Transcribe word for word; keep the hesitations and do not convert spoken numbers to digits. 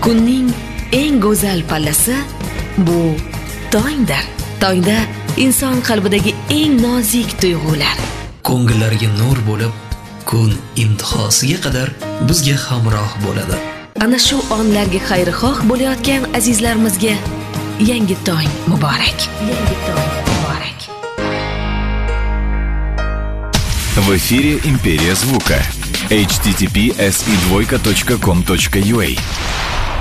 Kunning eng go'zal pallasi bu tongdir. Tongda inson qalbidagi eng nozik tuyg'ular ko'ngillariga nur bo'lib, kun intihosiga qadar bizga hamroh bo'ladi. Ana shu onlarga xayrixoh bo'layotgan azizlarimizga yangi tong muborak. Yangi tong muborak. В эфире «Империя звука». эйч ти ти пи эс и двойка точка ком точка ю а.